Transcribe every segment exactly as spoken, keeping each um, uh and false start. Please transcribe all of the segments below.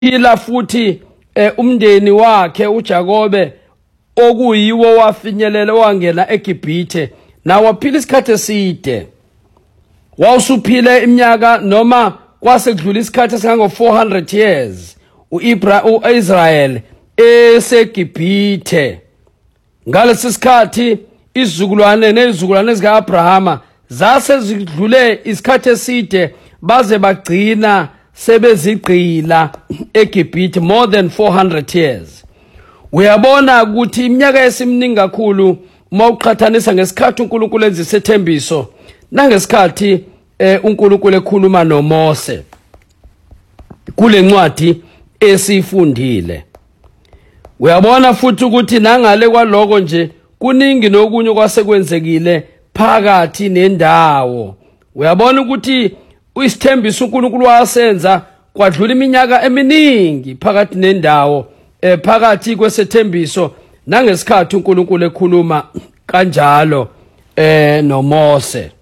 ila futhi umndeni wakhe uJakobe okuyiwo wafinyelela wangena eGibhithe nawaphila isikhathi eside wawusuphile iminyaka noma kwase kudlula isikhathi esingango four hundred years uIsrael eseGibhithe ngalesi sikhathi izizukulwane nezizukulwane zikaAbrahama zase zidlule isikhathi eside baze bagcina sebezigqila eGibhithe more than four hundred years. Uyabona ukuthi iminyaka esimningi kakhulu uma uqhathanisa ngesikhathi uNkulunkulu enza isethembiso nangesikhathi uNkulunkulu ekhuluma noMose kule ncwadi esifundile. Uyabona futhi ukuthi nangale kwaloko nje kuningi nokunye kwasekwenzekile phakathi nendawo. Uyabona ukuthi isithembiso uNkulunkulu wasenza kwadlula iminyaka eminingi phakathi nendawo eh phakathi kwesethembiso nangesikhathi uNkulunkulu ekhuluma kanjalo eh noMose.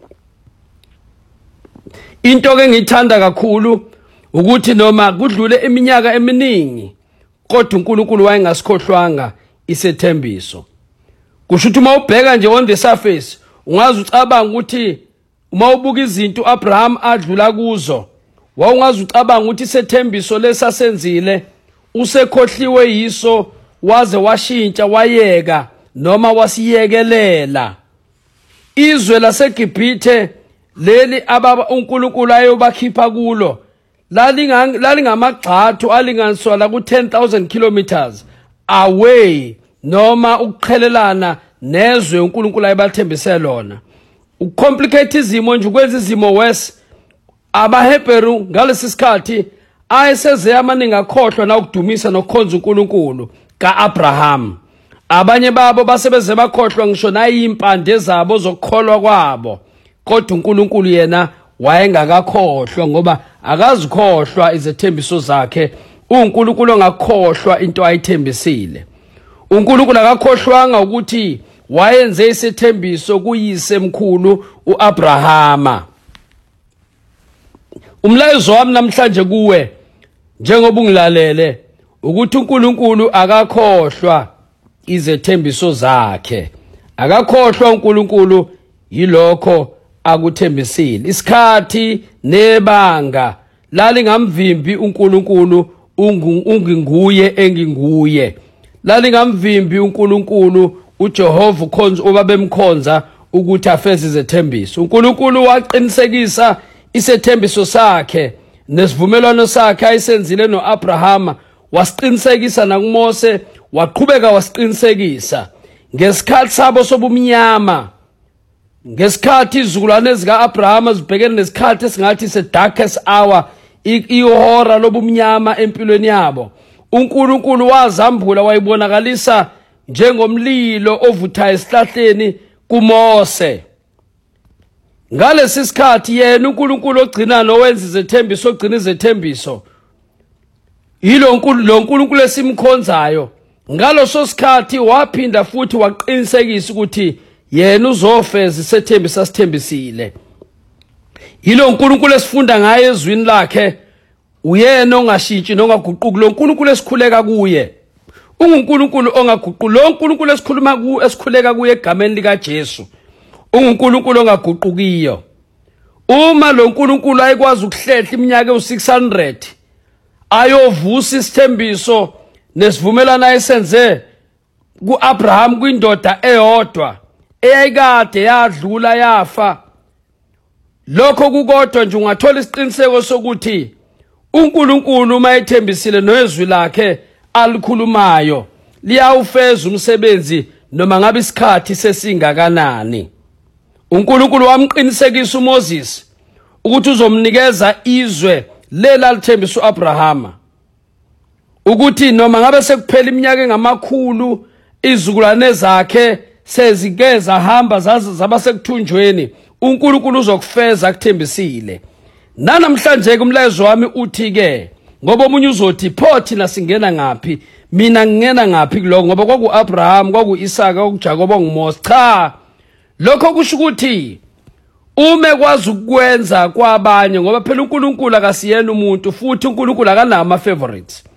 Into ke ngithanda kakhulu ukuthi noma kudlule iminyaka eminingi kodwa uNkulunkulu wayengasikhohlwanga isethembiso. Kusho ukuthi uma ubheka nje on the surface ungazi ucabanga ukuthi uma ubuka izinto uAbraham adlula kuzo wawungazi ucabanga ukuthi isethembiso lesasenzile usekhohliwe yiso waze washintsha wayeka noma wasiyekelela. Izwe laseGibhithe leli ababa uNkulunkulu ayobakhipha kulo lalingamagxathu alinganiswa la ku ten thousand kilometers away noma ukuqhelelana nezwe uNkulunkulu ayebathembise lona. Ucomplicate izimo nje ukwenza izimo wes abaHebheru ngalesi sikhathi ayeseze amaningi akhohlwa na ukudumisa nokukhonza uNkulunkulu kaAbraham. Abanye babo basebeze bakhohlwa ngisho nayimpande zabo zokukholwa kwabo kodwa uNkulunkulu yena wayengakakhohlwa ngoba akazikhohlwa izethembiso zakhe. uNkulunkulu ongakhohlwa into ayithembisile. uNkulunkulu akakhohlwanga ukuthi wayenze isethembiso kuyise mkhulu uAbrahama. Umlayezo wami namhlanje kuwe njengoba ungilalele ukuthi uNkulunkulu akakhohlwa izethembiso zakhe. Akakhohlwa uNkulunkulu yilokho akuthembisile. Isikhathi nebanga lalingamvimbi uNkulunkulu unginguye enginguye. Lalingamvimbi uNkulunkulu uJehova ukhonza obabemkhonza ukuthi afeze izethembiso. uNkulunkulu waqinisekisa isethembiso sakhe nesivumelwano sakhe ayisenzile noAbrahama wasiqinisekisa nakuMose waqhubeka wasiqinisekisa ngesikhathi sabo sobumnyama. Ngesikhathi izizukulwane zikaAbrahama zibhekene nesikhathi esingathi se darkest hour ihora lobumnyama empilweni yabo. uNkulunkulu wazambula wayibonakalisa njengomlilo ovuthayo esihlahleni kuMose. Ngalesi sikhathi yena uNkulunkulu ogcina nowenza izethembiso ogcina izethembiso yilo uNkulunkulu esimkhonzayo. Ngaloso sikhathi waphinda futhi waqinisekisa ukuthi yena uzofeza isethembiso asithembisile. Yilo uNkulunkulu esifunda ngaye ezwini lakhe uyena ongashintshi nongaguquki. Lo uNkulunkulu esikhuleka kuye unguNkulunkulu ongaguquki. Lo uNkulunkulu esikhuluma ku esikhuleka kuye egameni lika Jesu unguNkulunkulu ongaguqukiyo. Uma lo uNkulunkulu ayikwazi ukuhlehla iminyaka ewu six hundred ayovusa isithembiso nesivumelwano ayesenze kuAbraham kwindoda eyodwa eyayikade yadlula yafa, lokho kukodwa nje ungathola isiqiniseko sokuthi uNkulunkulu uma ethembisile nezwi lakhe alikhulumayo liyawufeza umsebenzi noma ngabe isikhathi sesingakanani. uNkulunkulu wamqinisekisa uMoses ukuthi uzomnikeza izwe lela lithembisa uAbrahama ukuthi noma ngabe sekuphela iminyaka engamakhulu izizukulwane zakhe sezigeza hamba zaze zaba sekuthunjweni uNkulunkulu uzokufeza akuthembisile. Nanamhlanje ke umlayezo wami uthi ke ngoba omunye uzothi pho thina singena ngapi mina ngingena ngapi kuloko ngoba kwakuAbraham kwakuIsaka kwakuJakobe nguMose. Cha, lokho kusho ukuthi Uma ekwazi ukwenza kwabanye ngoba phela uNkulunkulu akasiyena umuntu futhi uNkulunkulu akanama favorites.